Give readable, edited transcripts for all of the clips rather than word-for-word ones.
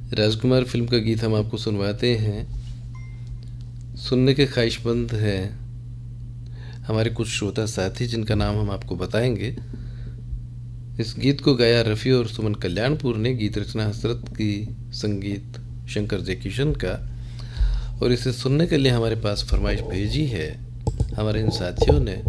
राजकुमार film का गीत हम आपको सुनवाते हैं। सुनने के ख्वाहिशमंद हैं हमारे कुछ श्रोता साथी जिनका नाम हम आपको बताएंगे। इस गीत को गाया रफ़ी और सुमन कल्याणपुर ने। गीत रचना हसरत की, संगीत शंकर जयकिशन का। और इसे सुनने के लिए हमारे पास फरमाइश भेजी है हमारे इन साथियों ने।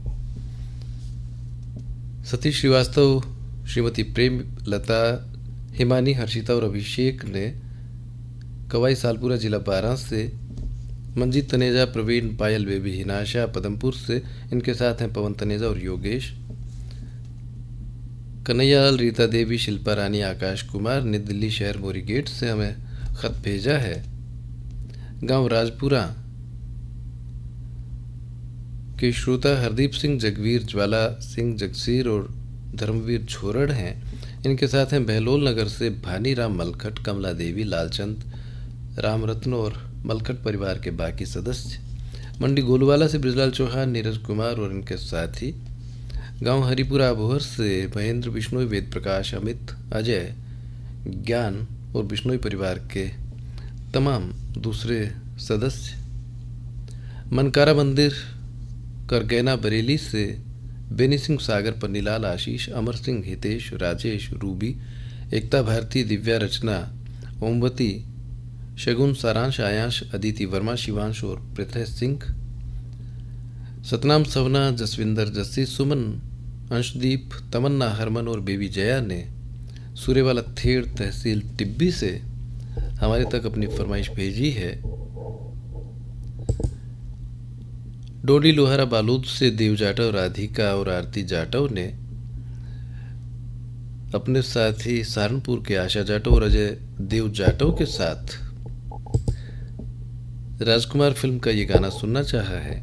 सतीश श्रीवास्तव, श्रीमती प्रेम लता, हिमानी, हर्षिता और अभिषेक ने कवाई सालपुरा जिला 12 से। मंजीत तनेजा, प्रवीण, पायल, बेबी हिनाशा पदमपुर से। इनके साथ हैं पवन तनेजा और योगेश। कन्हैयालाल, रीता देवी, शिल्पा रानी, आकाश कुमार ने दिल्ली शहर मोरी गेट से हमें खत भेजा है। गांव राजपुरा के श्रोता हरदीप सिंह, जगवीर, ज्वाला सिंह, जगसीर और धर्मवीर झोरड़ हैं। इनके साथ हैं बहलोल नगर से भानी राम मलखट, कमला देवी, लालचंद, रामरत्न और मलखट परिवार के बाकी सदस्य। मंडी गोलवाला से ब्रिजलाल चौहान, नीरज कुमार और इनके साथी। गांव हरिपुरा अबोहर से महेंद्र, बिश्नोई, वेद प्रकाश, अमित, अजय, ज्ञान और बिश्नोई परिवार के तमाम दूसरे सदस्य। मनकारा मंदिर करगैना बरेली से बेनी सिंह, सागर, पन्नीलाल, आशीष, अमर सिंह, हितेश, राजेश, रूबी, एकता भारती, दिव्या, रचना, ओमवती, शगुन, सारांश, आयांश, अदिति वर्मा, शिवांश और पृथ्वी सिंह। सतनाम, सवना, जसविंदर, जस्सी, सुमन, अंशदीप, तमन्ना, हरमन और बेबी जया ने सूर्यवाला थेड़, तहसील टिब्बी से हमारे तक अपनी फरमाइश भेजी है। डोडी लोहारा बालूद से देव जाटव, राधिका और आरती जाटव ने अपने साथी सहारनपुर के आशा जाटव और अजय देव जाटव के साथ राजकुमार फिल्म का ये गाना सुनना चाहा है।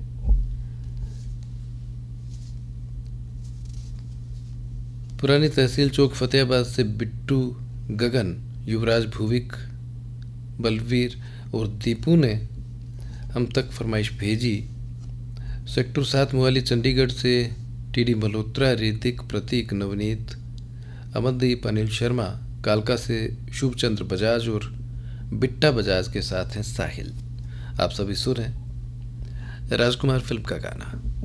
पुरानी तहसील चौक फतेहाबाद से बिट्टू, गगन, युवराज, भूविक, बलवीर और दीपू ने हम तक फरमाइश भेजी। सेक्टर 7 मोहाली चंडीगढ़ से टीडी मल्होत्रा, ऋतिक, प्रतीक, नवनीत, अमनदीप, अनिल शर्मा। कालका से शुभचंद्र बजाज और बिट्टा बजाज के साथ हैं साहिल। आप सभी सुने राजकुमार फिल्म का गाना।